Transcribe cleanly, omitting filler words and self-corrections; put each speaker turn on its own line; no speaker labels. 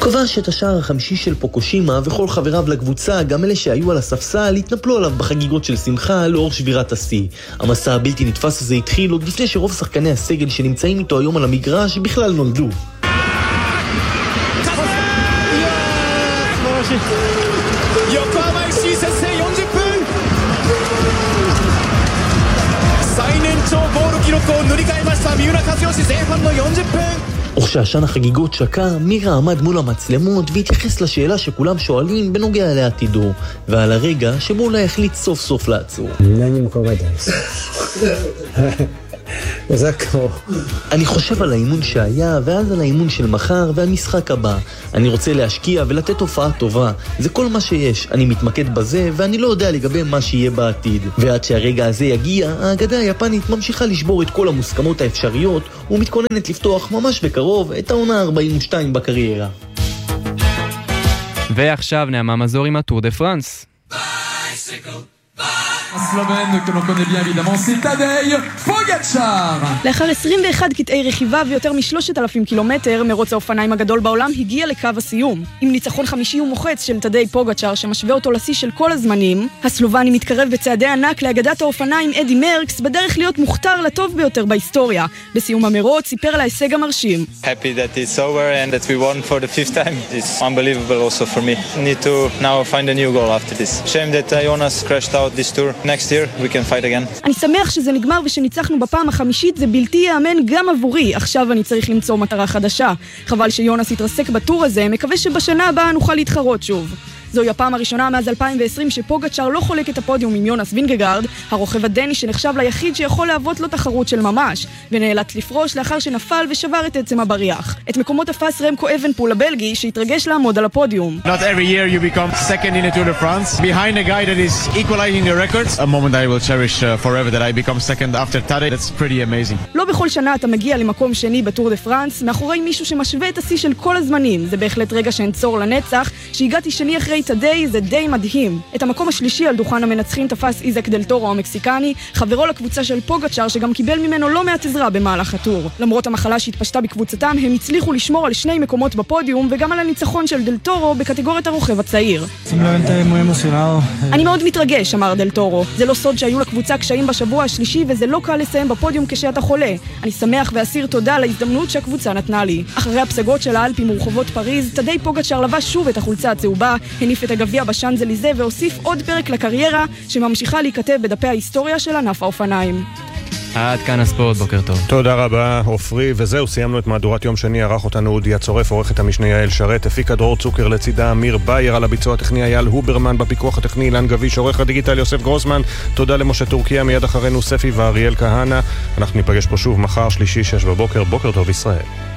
כבש את השער החמישי של פוקושימה, וכל חבריו לקבוצה, גם אלה שהיו על הספסל, התנפלו עליו בחגיגות של שמחה לאור שבירת השיא. המסע הבלתי נתפס הזה התחיל עוד לפני שרוב שחקני הסגל שנמצאים איתו היום על המגרש בכלל נולדו. וכשעשן החגיגות שקע, מירה עמד מול המצלמות והתייחס לשאלה שכולם שואלים בנוגע לעתידו, ועל הרגע שבו אולי החליט סוף סוף לעצור. אני חושב על האימון שהיה, ואז על האימון של מחר והמשחק הבא. אני רוצה להשקיע ולתת הופעה טובה. זה כל מה שיש. אני מתמקד בזה, ואני לא יודע לגבי מה שיהיה בעתיד. ועד שהרגע הזה יגיע, האגדה היפנית ממשיכה לשבור את כל המוסכמות האפשריות, ומתכוננת לפתוח ממש בקרוב את העונה 42 בקריירה.
ועכשיו נעמה מזור עם הטור דה פרנס.
הסלובן que l'on connaît bien évidemment c'est Tadej Pogačar.
לאחר 21 קטעי רכיבה ויותר מ3,000 קילומטר, מרוץ האופניים הגדול בעולם הגיע לקו הסיום. עם ניצחון חמישי ומוחץ של טדej פוגאצ'ר שמשווה אותו לשיא של כל הזמנים, הסלובני מתקרב בצעדי ענק לאגדת האופניים אדי מרקס בדרך להיות מוכתר לטוב ביותר בהיסטוריה. בסיום המרוץ סיפר על ההישג המרשים.
Happy that it's over and that we won for the fifth time. It's unbelievable also for me. Need to now find a new goal after this. Shame that Jonas crashed out this tour. Next year we can fight again.
אני שמח שזה נגמר ושניצחנו בפעם החמישית, זה בלתי יאמן גם עבורי. עכשיו אני צריך למצוא מטרה חדשה. חבל שיונס יתרסק בטור הזה, מקווה שבשנה הבאה נוכל להתחרות שוב. זוהי הפעם הראשונה מאז 2020 שפוגאצ'ר לא חולק את הפודיום עם יונס וינגגרד, הרוכב הדני שנחשב ליחיד שיכול להוות לו תחרות של ממש, ונאלץ לפרוש לאחר שנפל ושבר את עצם הבריח. את מקומות תפס רמקו אבנפול הבלגי שהתרגש לעמוד על הפודיום.
Not every year you become second in the Tour de France behind a guy that is equalizing the records. A moment I will cherish forever that I become second after Tadej. That's pretty amazing.
לא בכל שנה אתה מגיע למקום שני בטור דה פרנס מאחורי מישהו שמשווה את השיא של כל הזמנים. זה בהחלט רגע שנצור לנצח. שהגעתי שני אחרי טדej זה די מדהים. את המקום השלישי על דוכן המנצחים תפס איזק דל טורו המקסיקני, חברו לקבוצה של פוגאצ'ר שגם קיבל ממנו לא מעט עזרה במהלך הטור. למרות המחלה שהתפשטה בקבוצתם, הם הצליחו לשמור על שני מקומות בפודיום וגם על הניצחון של דל טורו בקטגוריית הרוכב הצעיר. אני מאוד מתרגש, אמר דל טורו. זה לא סוד שהיו לקבוצה קשיים בשבוע השלישי וזה לא קל לסיים בפודיום כשאתה חולה. אני שמח ואסיר תודה על ההזדמנות שהקבוצה נתנה לי. אחרי הפסגות של האלפים ורחובות פריז, טדej פוגאצ'ר לבש שוב את החולצה הצהובה, הניף את הגביע בשאנזליזה והוסיף עוד פרק לקריירה שממשיכה להיכתב בדפי ההיסטוריה של ענף האופניים.
עד כאן הספורט, בוקר טוב.
תודה רבה, עופרי, וזהו, סיימנו את מהדורת יום שני, ערך אותנו אודי הצורף, עורכת המשנה יעל שרת, הפיקה דרור צוקר, לצידה אמיר בייר, על הביצוע הטכני אייל הוברמן, בפיקוח הטכני אילן גביש, עורך הדיגיטל יוסף גרוסמן, תודה למשה טורקיה, מיד אחרינו ספי ואריאל כהנה. אנחנו ניפגש פה שוב מחר, שלישי, 6 בבוקר, בוקר טוב ישראל.